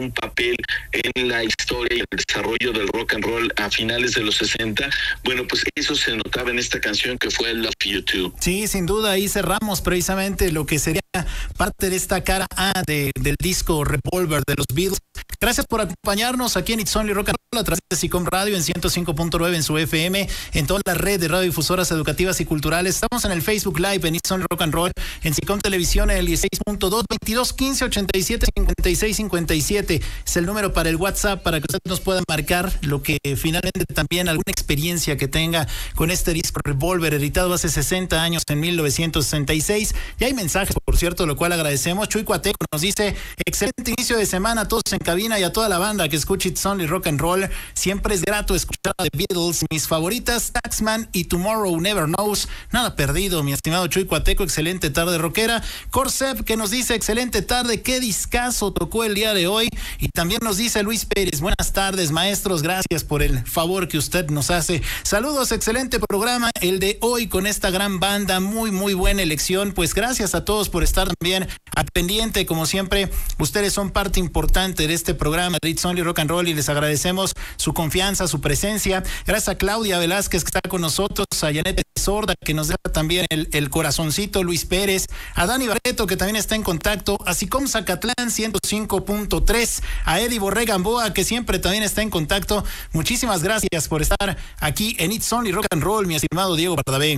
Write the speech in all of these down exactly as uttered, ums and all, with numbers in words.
un papel en la historia y el desarrollo del rock and roll a finales de los sesenta, bueno, pues eso se notaba en esta canción que fue Love You Too. Sí, sin duda, ahí cerramos precisamente lo que sería parte de esta cara A de, del disco Revolver de los Beatles. Gracias por acompañarnos aquí en It's Only Rock and Roll a través de SICOM Radio en ciento cinco punto nueve en su F M, en toda la red de radiodifusoras educativas y culturales. Estamos en el Facebook Live en It's Only Rock and Roll, en SICOM Televisión en el dieciséis punto dos, veintidós quince ochenta y siete cincuenta y seis cincuenta y siete. Es el número para el WhatsApp para que usted nos pueda marcar lo que finalmente también alguna experiencia que tenga con este disco Revolver, editado hace sesenta años en mil novecientos sesenta y seis. Y hay mensajes, por cierto, lo cual agradecemos. Chuy Cuateco nos dice: excelente inicio de semana a todos en cabina y a toda la banda que escucha It's Only Rock and Roll. Siempre es grato escuchar a The Beatles, mis favoritas, Taxman y Tomorrow Never Knows. Nada perdido, mi estimado Chuy Cuateco, excelente tarde rockera. Corsep, que nos dice: excelente tarde, qué discazo tocó el día de hoy. Y también nos dice Luis Pérez: buenas tardes, maestros, gracias por el favor que usted nos hace. Saludos, excelente programa el de hoy con esta gran banda, muy muy buena elección. Pues gracias a todos por estar también al pendiente, como siempre, ustedes son parte importante de este programa de It's Only Rock and Roll y les agradecemos su confianza, su presencia. Gracias a Claudia Velázquez que está con nosotros, a Janet Sorda que nos da también el, el corazoncito, Luis Pérez, a Dani Barreto que también está en contacto, a SICOM Zacatlán ciento cinco punto tres, a Eddie Borrega Gamboa que siempre también está en contacto. Muchísimas gracias por estar aquí en It's Only Rock and Roll, mi estimado Diego Bardabé.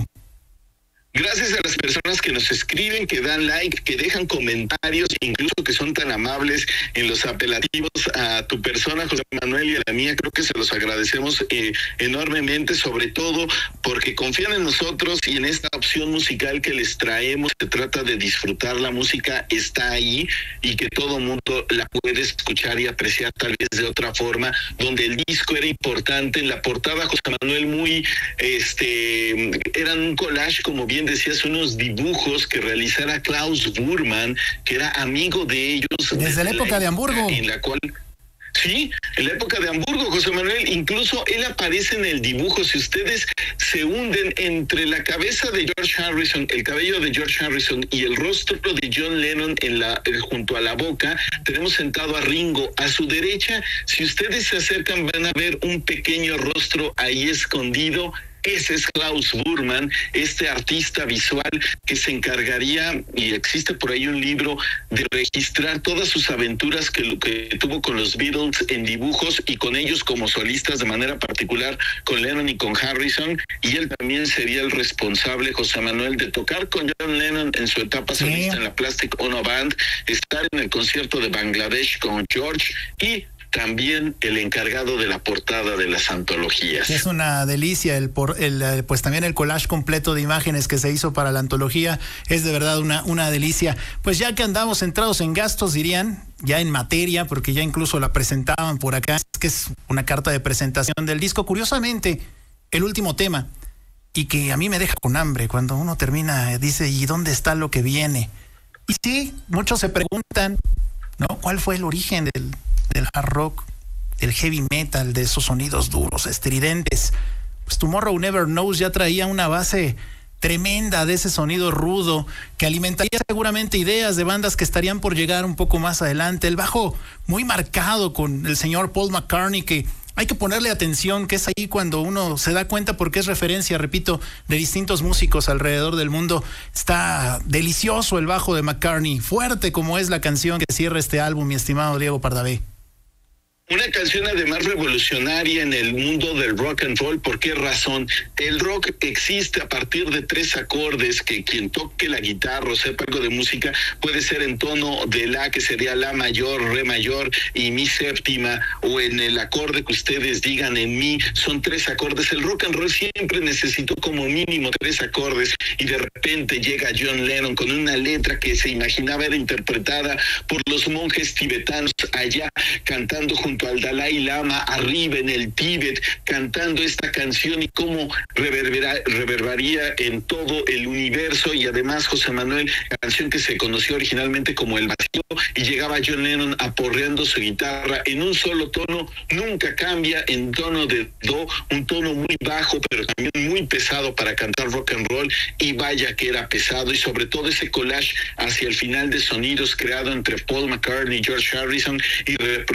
Gracias a las personas que nos escriben, que dan like, que dejan comentarios, incluso que son tan amables en los apelativos a tu persona, José Manuel, y a la mía. Creo que se los agradecemos eh, enormemente, sobre todo porque confían en nosotros y en esta opción musical que les traemos. Se trata de disfrutar, la música está ahí y que todo mundo la puede escuchar y apreciar tal vez de otra forma, donde el disco era importante. En la portada, José Manuel, muy, este, eran un collage, como bien decías, unos dibujos que realizara Klaus Burman, que era amigo de ellos. Desde la época de Hamburgo. En la cual... Sí, en la época de Hamburgo, José Manuel, incluso él aparece en el dibujo. Si ustedes se hunden entre la cabeza de George Harrison, el cabello de George Harrison y el rostro de John Lennon en la eh, junto a la boca, tenemos sentado a Ringo. A su derecha, si ustedes se acercan, van a ver un pequeño rostro ahí escondido. Ese es Klaus Burman, este artista visual que se encargaría, y existe por ahí un libro, de registrar todas sus aventuras que, que tuvo con los Beatles en dibujos y con ellos como solistas de manera particular, con Lennon y con Harrison. Y él también sería el responsable, José Manuel, de tocar con John Lennon en su etapa solista sí. en la Plastic Ono Band, estar en el concierto de Bangladesh con George y también el encargado de la portada de las antologías. Es una delicia el por el pues también el collage completo de imágenes que se hizo para la antología, es de verdad una una delicia. Pues ya que andamos centrados en gastos, dirían, ya en materia, porque ya incluso la presentaban por acá, es que es una carta de presentación del disco. Curiosamente, el último tema, y que a mí me deja con hambre cuando uno termina, dice, ¿y dónde está lo que viene? Y sí, muchos se preguntan, ¿no? ¿Cuál fue el origen del del hard rock, del heavy metal, de esos sonidos duros, estridentes? Pues Tomorrow Never Knows ya traía una base tremenda de ese sonido rudo que alimentaría seguramente ideas de bandas que estarían por llegar un poco más adelante. El bajo muy marcado con el señor Paul McCartney, que hay que ponerle atención, que es ahí cuando uno se da cuenta, porque es referencia, repito, de distintos músicos alrededor del mundo. Está delicioso el bajo de McCartney, fuerte como es la canción que cierra este álbum, mi estimado Diego Pardavé. Una canción además revolucionaria en el mundo del rock and roll. ¿Por qué razón? El rock existe a partir de tres acordes que quien toque la guitarra o sepa algo de música puede ser en tono de la, que sería la mayor, re mayor y mi séptima, o en el acorde que ustedes digan en mi. Son tres acordes. El rock and roll siempre necesitó como mínimo tres acordes y de repente llega John Lennon con una letra que se imaginaba era interpretada por los monjes tibetanos allá, cantando junto al Dalai Lama arriba en el Tíbet, cantando esta canción y cómo reverbera, reverberaría en todo el universo. Y además, José Manuel, canción que se conoció originalmente como El Vacío, y llegaba John Lennon aporreando su guitarra en un solo tono, nunca cambia, en tono de do, un tono muy bajo pero también muy pesado para cantar rock and roll, y vaya que era pesado. Y sobre todo ese collage hacia el final de sonidos creado entre Paul McCartney y George Harrison y